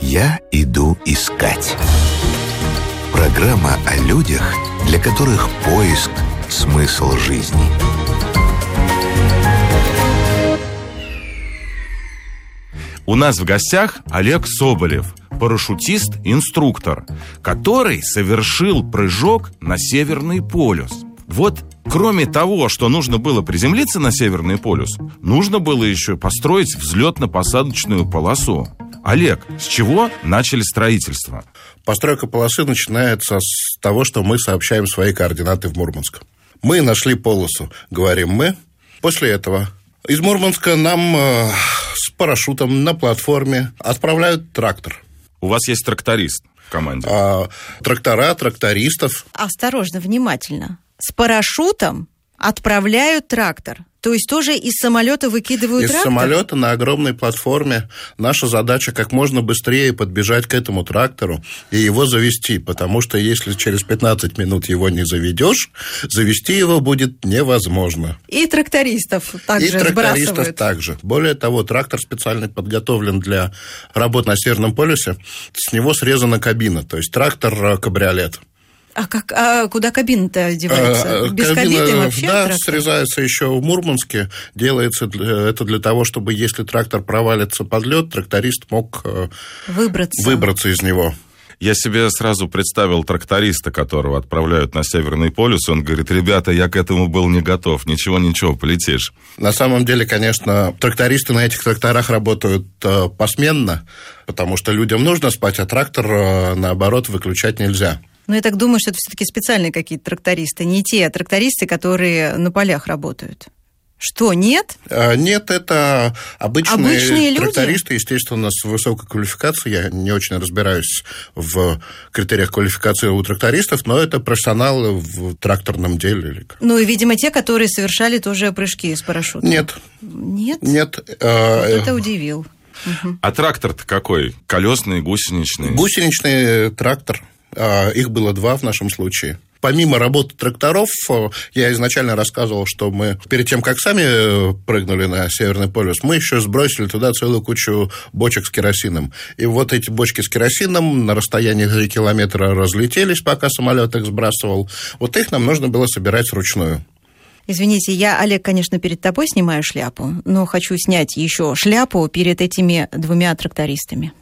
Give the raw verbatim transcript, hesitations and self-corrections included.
«Я иду искать». Программа о людях, для которых поиск – смысл жизни. У нас в гостях Олег Соболев, парашютист-инструктор, который совершил прыжок на Северный полюс. Вот кроме того, что нужно было приземлиться на Северный полюс, нужно было еще построить взлетно-посадочную полосу. Олег, с чего начали строительство? Постройка полосы начинается с того, что мы сообщаем свои координаты в Мурманск. Мы нашли полосу, говорим мы. После этого из Мурманска нам э, с парашютом на платформе отправляют трактор. У вас есть тракторист в команде? А, трактора, трактористов. Осторожно, внимательно. С парашютом отправляют трактор. То есть тоже из самолета выкидывают из трактор? Из самолета на огромной платформе. Наша задача как можно быстрее подбежать к этому трактору и его завести, потому что если через пятнадцать минут его не заведешь, завести его будет невозможно. И трактористов также сбрасывают. И трактористов также. Более того, трактор специально подготовлен для работ на Северном полюсе. С него срезана кабина, то есть трактор-кабриолет. А, как, а куда кабина-то девается? А, Без кабина, кабины вообще? Да, трактор? Срезается еще в Мурманске. Делается для, это для того, чтобы, если трактор провалится под лед, тракторист мог выбраться, выбраться из него. Я себе сразу представил тракториста, которого отправляют на Северный полюс. Он говорит: ребята, я к этому был не готов. Ничего-ничего, полетишь. На самом деле, конечно, трактористы на этих тракторах работают э, посменно, потому что людям нужно спать, а трактор, э, наоборот, выключать нельзя. Но я так думаю, что это все-таки специальные какие-то трактористы, не те трактористы, которые на полях работают. Что, нет? А, нет, это обычные, обычные трактористы, люди? Естественно, с высокой квалификацией. Я не очень разбираюсь в критериях квалификации у трактористов, но это профессионалы в тракторном деле. Ну и, видимо, те, которые совершали тоже прыжки с парашютом. Нет. Нет? Нет. Вот это удивил. Угу. А трактор-то какой? Колесный, гусеничный? Гусеничный трактор. Их было два в нашем случае. Помимо работы тракторов, я изначально рассказывал, что мы перед тем, как сами прыгнули на Северный полюс, мы еще сбросили туда целую кучу бочек с керосином. И вот эти бочки с керосином на расстоянии три километра разлетелись, пока самолет их сбрасывал. Вот их нам нужно было собирать вручную. Извините, я, Олег, конечно, перед тобой снимаю шляпу, но хочу снять еще шляпу перед этими двумя трактористами.